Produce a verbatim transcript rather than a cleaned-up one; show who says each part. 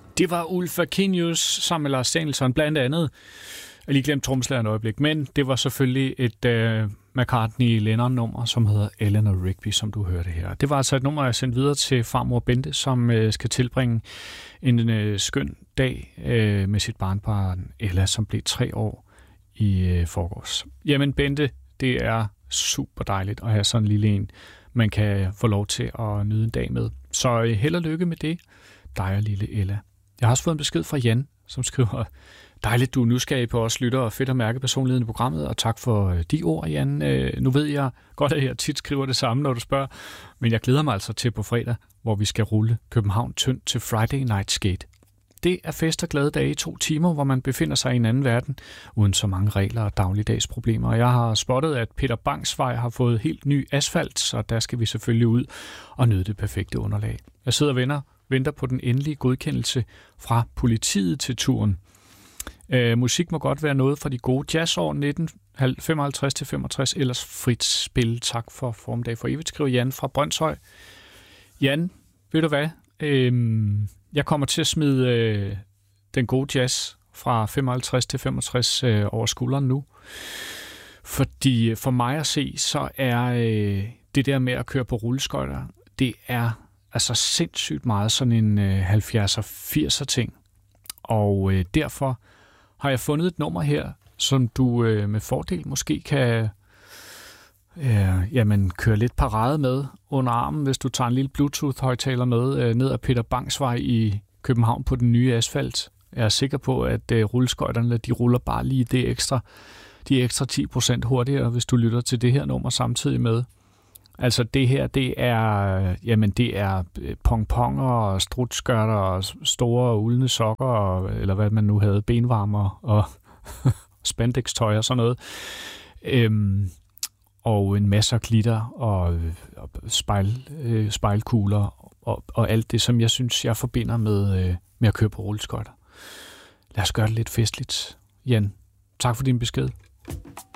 Speaker 1: Det var Ulf Akinius sammen med Lars Danielsson blandt andet. Jeg lige glemt trommeslageren et øjeblik, men det var selvfølgelig et uh, McCartney-Lennon-nummer, som hedder Eleanor Rigby, som du hørte her. Det var altså et nummer, jeg sendte videre til farmor Bente, som uh, skal tilbringe en uh, skøn dag uh, med sit barnbarn Ella, som blev tre år i uh, forgårs. Jamen Bente, det er super dejligt at have sådan en lille en, man kan få lov til at nyde en dag med. Så uh, held og lykke med det, dig og lille Ella. Jeg har også fået en besked fra Jan, som skriver: dejligt, du er nysgerrig på os lytter og fedt at mærke personligheden i programmet, og tak for de ord, Jan. Øh, nu ved jeg godt, at jeg tit skriver det samme, når du spørger, men jeg glæder mig altså til på fredag, hvor vi skal rulle København tyndt til Friday Night Skate. Det er fest og glade dage i to timer, hvor man befinder sig i en anden verden, uden så mange regler og dagligdags problemer. Og jeg har spottet, at Peter Bangs Vej har fået helt ny asfalt, så der skal vi selvfølgelig ud og nyde det perfekte underlag. Jeg sidder og venter, venter på den endelige godkendelse fra politiet til turen. Uh, musik må godt være noget fra de gode jazzår nitten femoghalvtreds til femogtres, ellers frit spil. Tak for formiddag for evigt, skriver Jan fra Brønshøj. Jan, ved du hvad? Uh, jeg kommer til at smide uh, den gode jazz fra femoghalvtreds til femogtres uh, over skulderen nu. Fordi for mig at se, så er uh, det der med at køre på rulleskøjter, det er altså sindssygt meget sådan en uh, halvfjerdser firser ting. Og uh, derfor har jeg fundet et nummer her, som du øh, med fordel måske kan øh, jamen, køre lidt parade med under armen, hvis du tager en lille Bluetooth-højtaler med øh, ned ad Peter Bangs Vej i København på den nye asfalt. Jeg er sikker på, at øh, rulleskøjterne, de ruller bare lige det ekstra, de ekstra ti procent hurtigere, hvis du lytter til det her nummer samtidig med. Altså det her, det er, jamen det er pongponger og strutskørter og store uldne sokker, og, eller hvad man nu havde, benvarmer og spandextøj og sådan noget. Øhm, og en masse glitter og, og spejl, øh, spejlkugler og, og alt det, som jeg synes, jeg forbinder med, øh, med at køre på rulleskøjter. Lad os gøre det lidt festligt. Jan, tak for din besked.